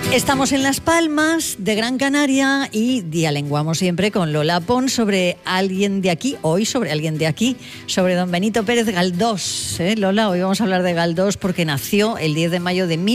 Estamos en Las Palmas de Gran Canaria y dialenguamos siempre con Lola Pons sobre alguien de aquí, hoy sobre alguien de aquí, sobre don Benito Pérez Galdós. Lola, hoy vamos a hablar de Galdós porque nació el 10 de mayo de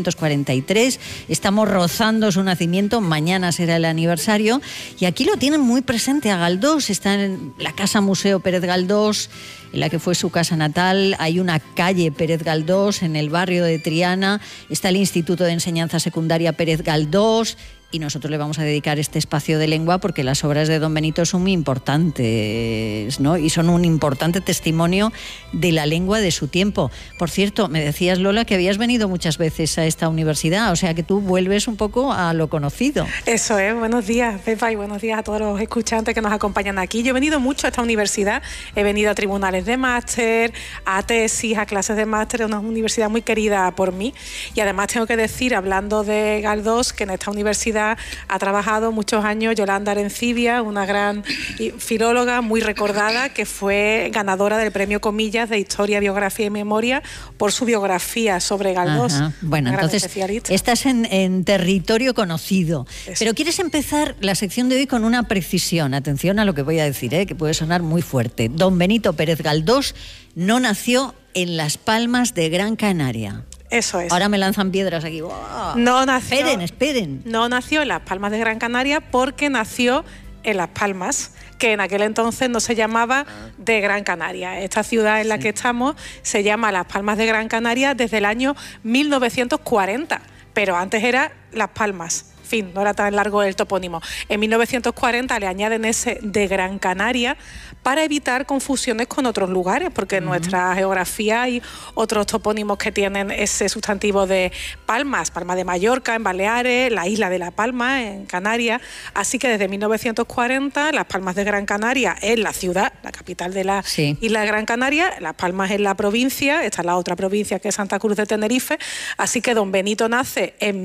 1843. Estamos rozando su nacimiento, mañana será el aniversario y aquí lo tienen muy presente a Galdós. Está en la Casa Museo Pérez Galdós, en la que fue su casa natal. Hay una calle Pérez Galdós en el barrio de Triana. Está el Instituto de Enseñanza Secundaria Pérez Galdós. Y nosotros le vamos a dedicar este espacio de lengua porque las obras de don Benito son muy importantes, ¿no? Y son un importante testimonio de la lengua de su tiempo. Por cierto, me decías, Lola, que habías venido muchas veces a esta universidad, o sea que tú vuelves un poco a lo conocido. Eso es. Buenos días, Pepa, y buenos días a todos los escuchantes que nos acompañan aquí. Yo he venido mucho a esta universidad, he venido a tribunales de máster, a tesis, a clases de máster. Es una universidad muy querida por mí y además tengo que decir, hablando de Galdós, que en esta universidad ha trabajado muchos años Yolanda Arencibia, una gran filóloga muy recordada, que fue ganadora del premio Comillas de Historia, Biografía y Memoria por su biografía sobre Galdós. Ajá. Bueno, entonces estás en territorio conocido. Eso. Pero quieres empezar la sección de hoy con una precisión. Atención a lo que voy a decir, que puede sonar muy fuerte. Don Benito Pérez Galdós no nació en Las Palmas de Gran Canaria. Eso es. Ahora me lanzan piedras aquí. ¡Wow! No nació, esperen. No nació en Las Palmas de Gran Canaria porque nació en Las Palmas, que en aquel entonces no se llamaba de Gran Canaria. Esta ciudad en la que estamos se llama Las Palmas de Gran Canaria desde el año 1940, pero antes era Las Palmas. En fin, no era tan largo el topónimo. En 1940 le añaden ese de Gran Canaria para evitar confusiones con otros lugares, porque en nuestra geografía hay otros topónimos que tienen ese sustantivo de Palmas, Palma de Mallorca en Baleares, la isla de La Palma en Canarias. Así que desde 1940 Las Palmas de Gran Canaria es la ciudad, la capital de la isla de Gran Canaria, Las Palmas es la provincia, esta es la otra provincia que es Santa Cruz de Tenerife. Así que don Benito nace en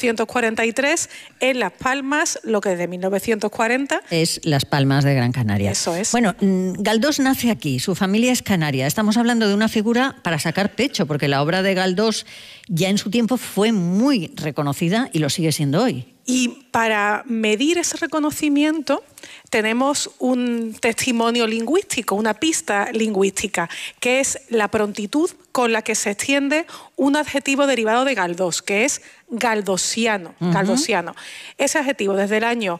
1843 en Las Palmas, lo que desde 1940 es Las Palmas de Gran Canaria. Eso es. Bueno, Galdós nace aquí, su familia es canaria. Estamos hablando de una figura para sacar pecho, porque la obra de Galdós ya en su tiempo fue muy reconocida y lo sigue siendo hoy. Y para medir ese reconocimiento tenemos un testimonio lingüístico, una pista lingüística, que es la prontitud con la que se extiende un adjetivo derivado de Galdós, que es galdosiano. Galdosiano. Ese adjetivo desde el año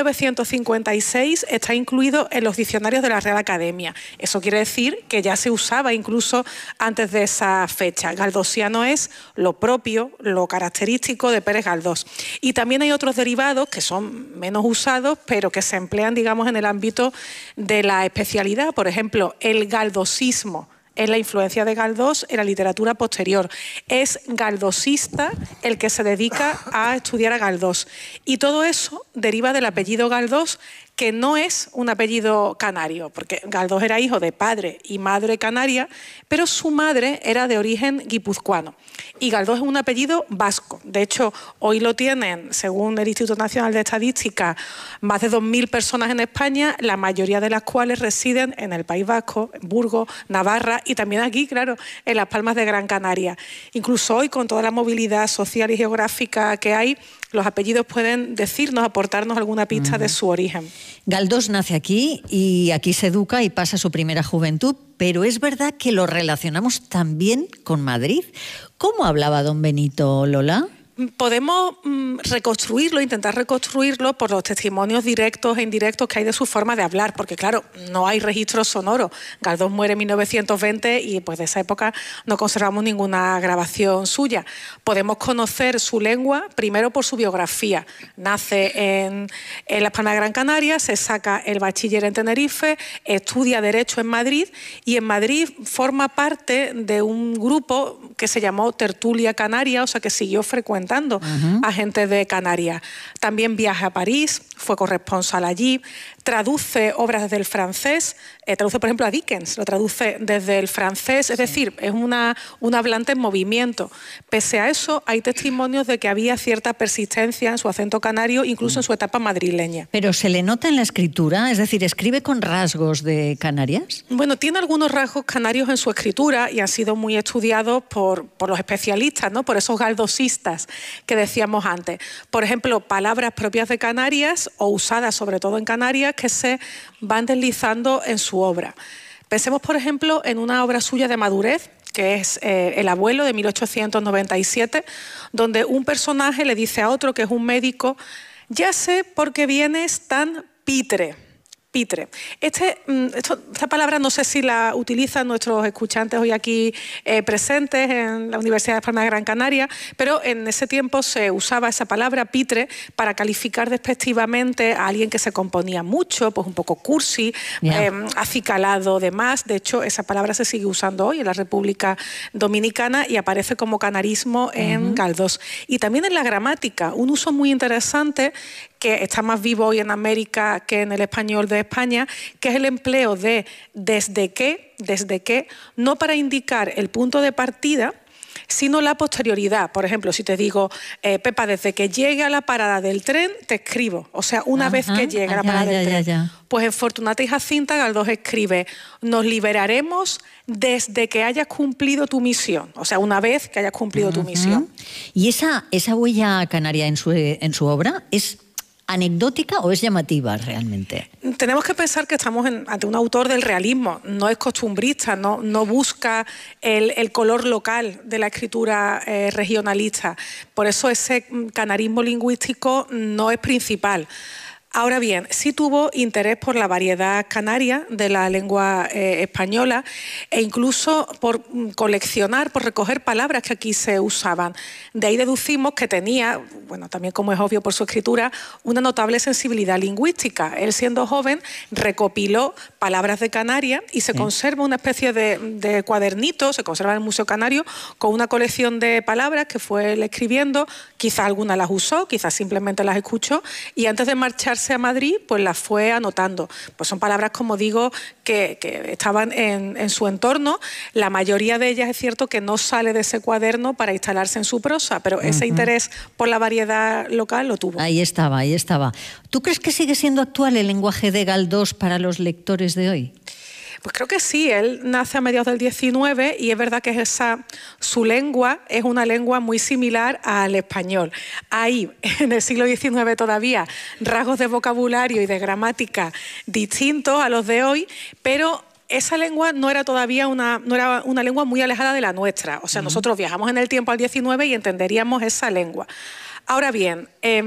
1956 está incluido en los diccionarios de la Real Academia. Eso quiere decir que ya se usaba incluso antes de esa fecha. Galdosiano es lo propio, lo característico de Pérez Galdós. Y también hay otros derivados que son menos usados, pero que se emplean, digamos, en el ámbito de la especialidad. Por ejemplo, el galdosismo es la influencia de Galdós en la literatura posterior. Es galdosista el que se dedica a estudiar a Galdós. Y todo eso deriva del apellido Galdós, que no es un apellido canario, porque Galdós era hijo de padre y madre canaria, pero su madre era de origen guipuzcoano. Y Galdós es un apellido vasco. De hecho, hoy lo tienen, según el Instituto Nacional de Estadística, más de 2.000 personas en España, la mayoría de las cuales residen en el País Vasco, en Burgos, Navarra y también aquí, claro, en Las Palmas de Gran Canaria. Incluso hoy, con toda la movilidad social y geográfica que hay, los apellidos pueden decirnos, aportarnos alguna pista de su origen. Galdós nace aquí y aquí se educa y pasa su primera juventud, pero es verdad que lo relacionamos también con Madrid. ¿Cómo hablaba don Benito, Lola? Podemos reconstruirlo, intentar reconstruirlo por los testimonios directos e indirectos que hay de su forma de hablar, porque claro, no hay registro sonoro. Galdós muere en 1920 y pues de esa época no conservamos ninguna grabación suya. Podemos conocer su lengua primero por su biografía. Nace en Las Palmas de Gran Canaria, se saca el bachiller en Tenerife, estudia Derecho en Madrid y en Madrid forma parte de un grupo que se llamó Tertulia Canaria, o sea que siguió frecuentando a gente de Canarias. También viaja a París, fue corresponsal allí, traduce obras desde el francés, traduce por ejemplo a Dickens, lo traduce desde el francés, es decir, es un hablante en movimiento. Pese a eso, hay testimonios de que había cierta persistencia en su acento canario, incluso en su etapa madrileña. ¿Pero se le nota en la escritura? Es decir, ¿escribe con rasgos de Canarias? Bueno, tiene algunos rasgos canarios en su escritura y han sido muy estudiados por los especialistas, ¿no? Por esos galdosistas que decíamos antes. Por ejemplo, palabras propias de Canarias o usadas sobre todo en Canarias que se van deslizando en su obra. Pensemos, por ejemplo, en una obra suya de madurez, que es El abuelo, de 1897, donde un personaje le dice a otro, que es un médico: ya sé por qué vienes tan pitre. Pitre. Esta palabra no sé si la utilizan nuestros escuchantes hoy aquí presentes en la Universidad de Palma de Gran Canaria, pero en ese tiempo se usaba esa palabra pitre para calificar despectivamente a alguien que se componía mucho, pues un poco cursi, acicalado, demás. De hecho, esa palabra se sigue usando hoy en la República Dominicana y aparece como canarismo en Galdós. Y también en la gramática, un uso muy interesante que está más vivo hoy en América que en el español de España, que es el empleo de desde que, no para indicar el punto de partida, sino la posterioridad. Por ejemplo, si te digo, Pepa, desde que llegue a la parada del tren, te escribo. O sea, una vez que llegue a la parada del tren. Pues en Fortunata y Jacinta, Galdós escribe: nos liberaremos desde que hayas cumplido tu misión. O sea, una vez que hayas cumplido tu misión. ¿Y esa huella canaria en su obra es anecdótica o es llamativa realmente? Tenemos que pensar que estamos ante un autor del realismo, no es costumbrista, no busca el color local de la escritura regionalista. Por eso ese canarismo lingüístico no es principal. Ahora bien, sí tuvo interés por la variedad canaria de la lengua española e incluso por coleccionar, por recoger palabras que aquí se usaban. De ahí deducimos que tenía, bueno, también como es obvio por su escritura, una notable sensibilidad lingüística. Él, siendo joven, recopiló palabras de Canarias y se conserva una especie de cuadernito, se conserva en el Museo Canario, con una colección de palabras que fue él escribiendo. Quizás algunas las usó, quizás simplemente las escuchó, y antes de marcharse a Madrid, pues las fue anotando. Pues son palabras, como digo, que estaban en su entorno. La mayoría de ellas es cierto que no sale de ese cuaderno para instalarse en su prosa, pero ese interés por la variedad local lo tuvo. Ahí estaba, ahí estaba. ¿Tú crees que sigue siendo actual el lenguaje de Galdós para los lectores de hoy? Pues creo que sí, él nace a mediados del 19 y es verdad que su lengua es una lengua muy similar al español. Hay en el siglo XIX todavía rasgos de vocabulario y de gramática distintos a los de hoy, pero esa lengua no era todavía una lengua muy alejada de la nuestra. O sea, nosotros viajamos en el tiempo al 19 y entenderíamos esa lengua. Ahora bien,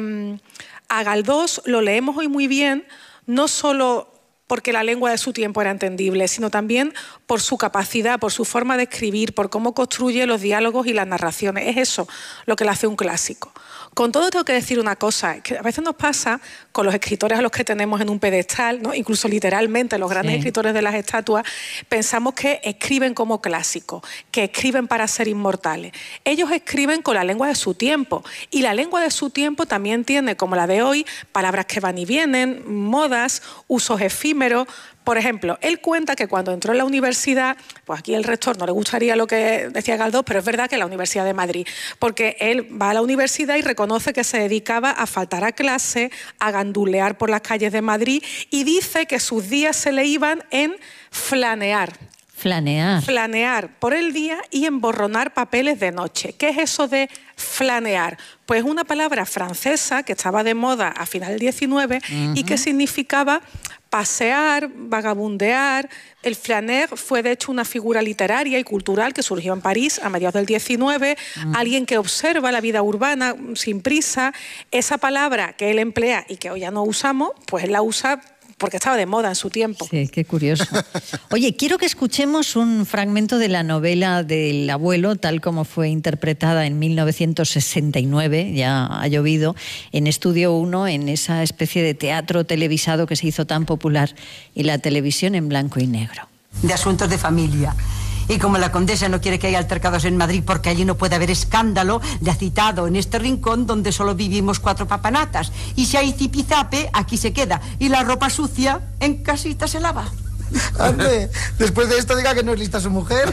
a Galdós lo leemos hoy muy bien, no solo porque la lengua de su tiempo era entendible, sino también por su capacidad, por su forma de escribir, por cómo construye los diálogos y las narraciones. Es eso lo que le hace un clásico. Con todo tengo que decir una cosa, que a veces nos pasa con los escritores a los que tenemos en un pedestal, ¿no? Incluso literalmente los grandes escritores de las estatuas, pensamos que escriben como clásicos, que escriben para ser inmortales. Ellos escriben con la lengua de su tiempo, y la lengua de su tiempo también tiene, como la de hoy, palabras que van y vienen, modas, usos efímeros. Por ejemplo, él cuenta que cuando entró en la universidad, pues aquí el rector no le gustaría lo que decía Galdós, pero es verdad que en la Universidad de Madrid, porque él va a la universidad y reconoce que se dedicaba a faltar a clase, a gandulear por las calles de Madrid, y dice que sus días se le iban en flanear. Flanear. Flanear por el día y emborronar papeles de noche. ¿Qué es eso de flanear? Pues una palabra francesa que estaba de moda a final del 19 y que significaba pasear, vagabundear. El flaner fue de hecho una figura literaria y cultural que surgió en París a mediados del 19, alguien que observa la vida urbana sin prisa. Esa palabra que él emplea y que hoy ya no usamos, pues él la usa porque estaba de moda en su tiempo. Sí, qué curioso. Oye, quiero que escuchemos un fragmento de la novela del abuelo, tal como fue interpretada en 1969, ya ha llovido, en Estudio 1, en esa especie de teatro televisado que se hizo tan popular en la televisión en blanco y negro. De asuntos de familia. Y como la condesa no quiere que haya altercados en Madrid porque allí no puede haber escándalo, le ha citado en este rincón donde solo vivimos 4 papanatas. Y si hay zipizape, aquí se queda. Y la ropa sucia en casita se lava. Ande, después de esto diga que no es lista su mujer.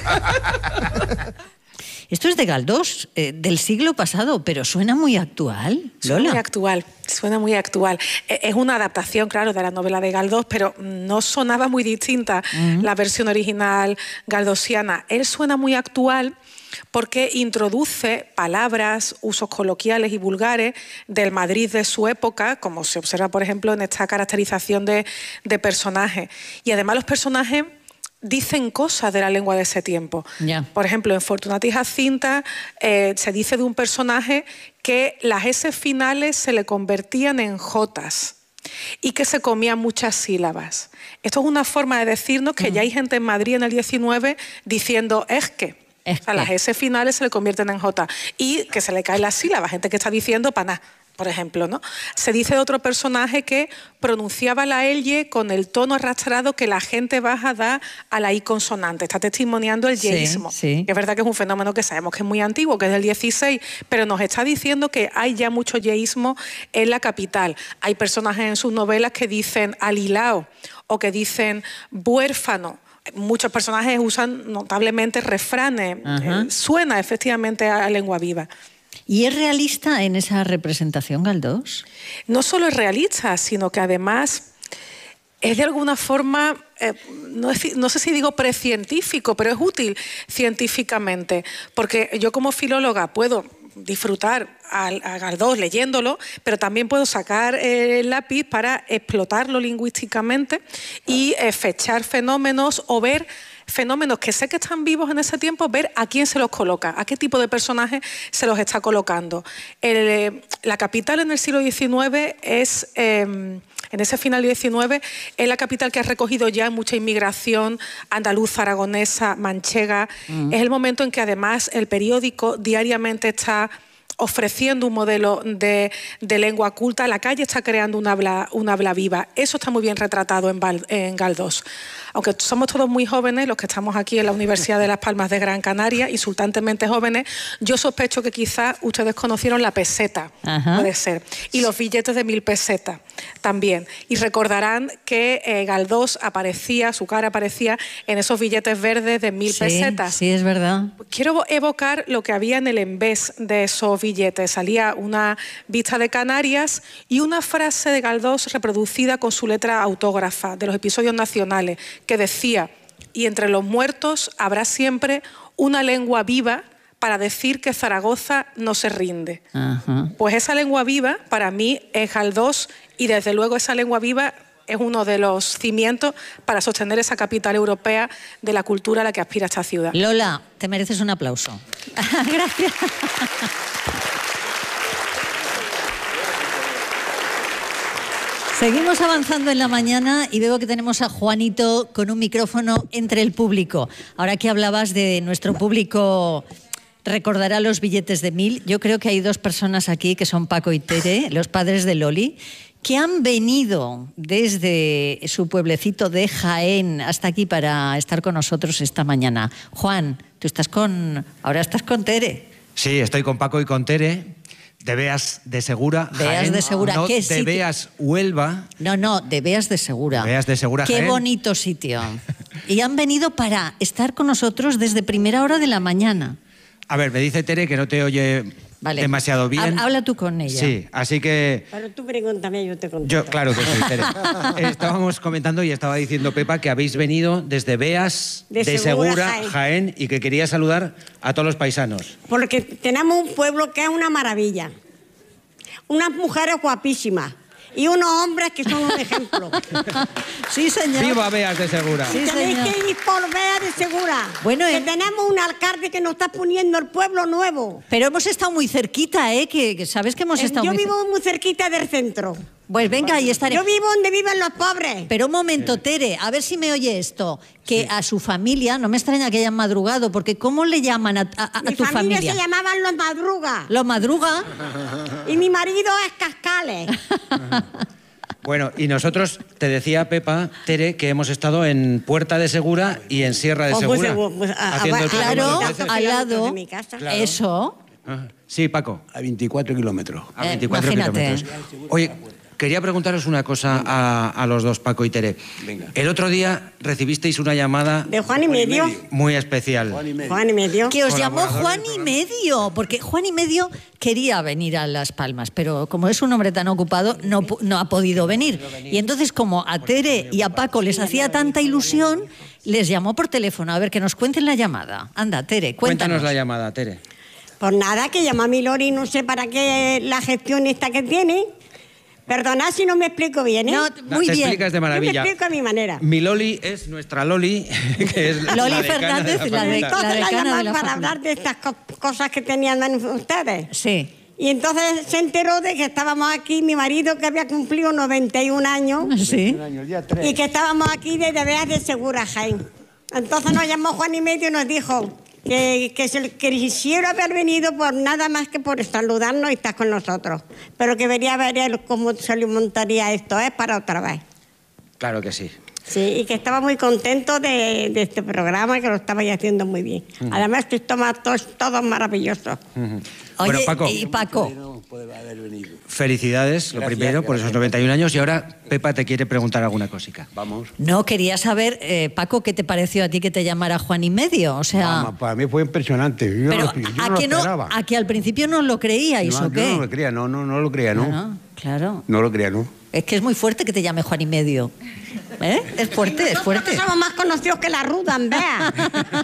Esto es de Galdós, del siglo pasado, pero suena muy actual, Lola. Suena muy actual, suena muy actual. Es una adaptación, claro, de la novela de Galdós, pero no sonaba muy distinta la versión original galdosiana. Él suena muy actual porque introduce palabras, usos coloquiales y vulgares del Madrid de su época, como se observa, por ejemplo, en esta caracterización de personajes. Y además los personajes dicen cosas de la lengua de ese tiempo. Yeah. Por ejemplo, en Fortunata y Jacinta se dice de un personaje que las S finales se le convertían en Jotas y que se comían muchas sílabas. Esto es una forma de decirnos que ya hay gente en Madrid en el 19 diciendo es que. O sea, las S finales se le convierten en J y que se le caen las sílabas, gente que está diciendo paná, por ejemplo, ¿no? Se dice de otro personaje que pronunciaba la L con el tono arrastrado que la gente baja da a la I consonante. Está testimoniando el yeísmo. Sí. Es verdad que es un fenómeno que sabemos que es muy antiguo, que es del 16, pero nos está diciendo que hay ya mucho yeísmo en la capital. Hay personajes en sus novelas que dicen alilao o que dicen huérfano. Muchos personajes usan notablemente refranes. Suena efectivamente a lengua viva. ¿Y es realista en esa representación, Galdós? No solo es realista, sino que además es de alguna forma, no sé si digo precientífico, pero es útil científicamente, porque yo como filóloga puedo disfrutar a Galdós leyéndolo, pero también puedo sacar el lápiz para explotarlo lingüísticamente y fechar fenómenos o ver fenómenos que sé que están vivos en ese tiempo, ver a quién se los coloca, a qué tipo de personaje se los está colocando. La capital en el siglo XIX es, en ese final del XIX, es la capital que ha recogido ya mucha inmigración andaluza, aragonesa, manchega. Es el momento en que además el periódico diariamente está ofreciendo un modelo de lengua culta. La calle está creando un habla viva. Eso está muy bien retratado en Galdós. Aunque somos todos muy jóvenes, los que estamos aquí en la Universidad de Las Palmas de Gran Canaria, insultantemente jóvenes, yo sospecho que quizás ustedes conocieron la peseta, puede ser, y los billetes de 1000 pesetas también. Y recordarán que Galdós aparecía, su cara aparecía en esos billetes verdes de 1000 pesetas. Sí, es verdad. Quiero evocar lo que había en el envés de esos billetes. Salía una vista de Canarias y una frase de Galdós reproducida con su letra autógrafa de los episodios nacionales, que decía: y entre los muertos habrá siempre una lengua viva para decir que Zaragoza no se rinde. Pues esa lengua viva para mí es Galdós, y desde luego esa lengua viva es uno de los cimientos para sostener esa capital europea de la cultura a la que aspira esta ciudad. Lola, te mereces un aplauso. Gracias. Seguimos avanzando en la mañana y veo que tenemos a Juanito con un micrófono entre el público. Ahora que hablabas de nuestro público, recordará los billetes de 1000. Yo creo que hay dos personas aquí que son Paco y Tere, los padres de Loli, que han venido desde su pueblecito de Jaén hasta aquí para estar con nosotros esta mañana. Juan, tú ahora estás con Tere. Sí, estoy con Paco y con Tere. De Beas de Segura, Beas Jaén. de Segura, no, ¿qué de sitio? Beas, Huelva. No, de Beas de Segura. Beas de Segura, Qué Jaén. bonito sitio. Y han venido para estar con nosotros desde primera hora de la mañana. A ver, me dice Tere que no te oye demasiado bien. Habla tú con ella. Sí, así que... Pero tú pregúntame, yo te contesto. Claro que sí, Tere. Estábamos comentando y estaba diciendo Pepa que habéis venido desde Beas de Segura, Jaén, y que quería saludar a todos los paisanos. Porque tenemos un pueblo que es una maravilla. Unas mujeres guapísimas. Y unos hombres que son un ejemplo. Sí, señor. ¡Viva Beas de Segura! Sí, Tenéis señor. que ir por Beas de Segura. Bueno, que tenemos un alcalde que nos está poniendo el pueblo nuevo. Pero hemos estado muy cerquita, ¿eh? Que sabes que hemos estado Yo vivo muy cerquita del centro. Pues venga, ahí estaré. Yo vivo donde viven los pobres. Pero un momento, Tere, a ver si me oye esto. Que a su familia, no me extraña que hayan madrugado, porque ¿cómo le llaman a tu familia? Mi familia se llamaban Los Madruga. ¿Los Madruga? Y mi marido es Cascales. Bueno, y nosotros, te decía Pepa, Tere, que hemos estado en Puerta de Segura y en Sierra de Segura. Haciendo el programa Claro, dos veces. al lado. de mi casa. Claro. Eso. Sí, Paco. A 24 kilómetros. A 24 imagínate. kilómetros. Oye, quería preguntaros una cosa a los dos, Paco y Tere. Venga. El otro día recibisteis una llamada De Juan y medio. muy especial. Juan y medio. Que os llamó Colaborador Juan del y medio, porque Juan y medio quería venir a Las Palmas, pero como es un hombre tan ocupado, no ha podido venir. Y entonces, como a Tere y a Paco les hacía tanta ilusión, les llamó por teléfono. A ver, que nos cuenten la llamada. Anda, Tere, cuéntanos. La llamada, Tere. Pues nada, que llama a mi Lori, no sé para qué la gestión esta que tiene. Perdonad si no me explico bien, ¿eh? No, muy te bien. explicas de maravilla. Yo me explico a mi manera. Mi Loli es nuestra Loli, que es Loli la decana Fernández, de la la de- facultad. Entonces la decana de llaman la para facultad. hablar de estas cosas que tenían ustedes. Sí. Y entonces se enteró de que estábamos aquí, mi marido que había cumplido 91 años, Sí. El día 3. y que estábamos aquí desde Beas de Segura, Jaén. Entonces nos llamó Juan y medio y nos dijo que quisiera haber venido por nada más que por saludarnos y estar con nosotros. Pero que vería ver él cómo se le montaría esto, para otra vez. Claro que sí. Sí, y que estaba muy contento de este programa, que lo estabais haciendo muy bien. Además, que todos maravillosos. Oye, Bueno, Paco. y Paco, No puede haber venido. Felicidades, lo Gracias, primero, por esos gracias. 91 años. Y ahora Pepa te quiere preguntar alguna cosica. Vamos. no quería saber, Paco, ¿qué te pareció a ti que te llamara Juan y medio? O sea, Vamos, para mí fue impresionante. Yo pero no, yo ¿a no lo que esperaba. a que al principio no lo creíais No, o qué? yo no lo creía, no lo creía, ¿no? No, claro. No lo creía, ¿no? Es que es muy fuerte que te llame Juan y medio. ¿Eh? Es fuerte, es fuerte. Nosotros somos más conocidos que la Ruda, en Bea.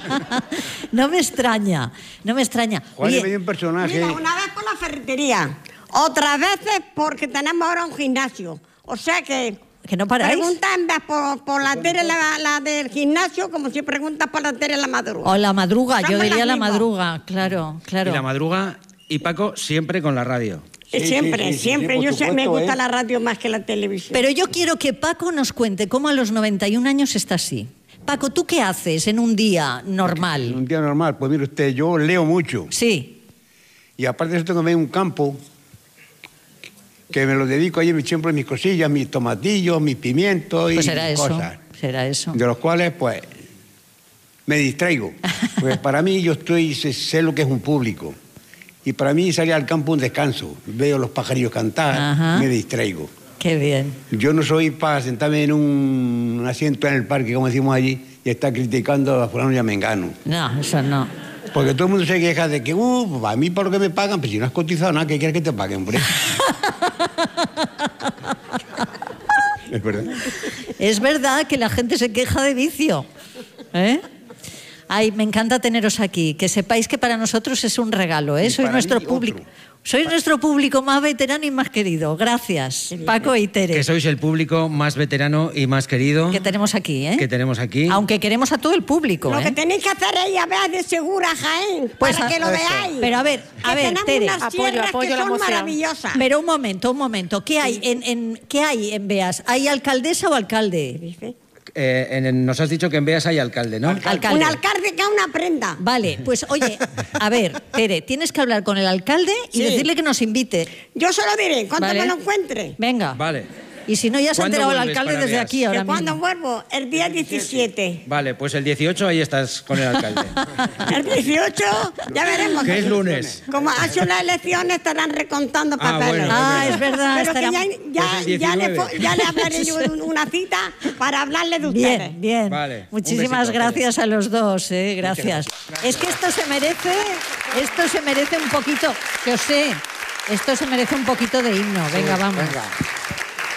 No me extraña, no me extraña. Juan Oye, y medio un personaje. Mira, una vez por la ferretería, otras veces porque tenemos ahora un gimnasio. O sea que... ¿que no paráis? Pregunta en vez por la Tere, la del gimnasio, como si preguntas por la Tere la madruga. O la madruga, yo Somos diría las la mismas. madruga, claro, claro. Y la madruga y Paco siempre con la radio. Sí, Siempre, sí, sí, siempre. sí, por Yo sé, me supuesto, gusta ¿eh? la radio más que la televisión. Pero yo quiero que Paco nos cuente cómo a los 91 años está así. Paco, ¿tú qué haces en un día En normal? un día normal, pues mire usted, yo leo mucho. Sí, Y aparte de eso tengo un campo que me lo dedico ahí siempre mis cosillas, mis tomatillos, mis pimientos y pues será eso, cosas. será eso. De los cuales, pues, me distraigo. Porque para mí yo sé lo que es un público. Y para mí salir al campo un descanso. Veo los pajarillos cantar, Ajá. me distraigo. Qué bien. Yo no soy para sentarme en un asiento en el parque, como decimos allí, y estar criticando a fulano y a mengano. No, eso no. Porque todo el mundo se queja de que, a mí por lo que me pagan, pues si no has cotizado nada, ¿qué quieres que te paguen, hombre? Es verdad. Es verdad que la gente se queja de vicio. ¿Eh? Ay, me encanta teneros aquí. Que sepáis que para nosotros es un regalo, ¿eh? Y Sois para nuestro mí público. otro. Sois nuestro público más veterano y más querido. Gracias, Paco y Tere, Que sois el público más veterano y más querido que tenemos aquí, ¿eh? que tenemos aquí. Aunque queremos a todo el público, Lo que ¿eh? tenéis que hacer es ir a Beas de Segura, Jaén, Pues para que lo eso. veáis. Pero a ver, Que tenemos Tere. unas Apoyo, sierras apoyo que la son moción. maravillosas. Pero un momento. ¿Qué hay ¿qué hay en Beas? ¿Hay alcaldesa o alcalde? Dice. Nos has dicho que en Beas hay alcalde, ¿no? Alcalde. Un alcalde que es una prenda. Vale, pues oye, a ver, Tere, tienes que hablar con el alcalde y Sí. decirle que nos invite. Yo se lo diré, cuando Vale. me lo encuentre. Venga. Vale. Y si no, ya se ha ¿Cuándo enterado el vuelves alcalde para desde Beas? aquí ahora Que cuando mismo. vuelvo, el día 17. Vale, pues el 18 ahí estás con el alcalde. El 18, ya veremos. Que es lunes. Como ha hecho las elecciones, estarán recontando Ah, papeles. bueno, Ah, es verdad. Pero que estará- Pues el 19. ya le hablaré yo una cita para hablarle de ustedes. Bien, bien. Vale, un Muchísimas besito, gracias a los dos, gracias. Es que esto se merece un poquito, que os sé, esto se merece un poquito de himno. Venga, vamos. Venga.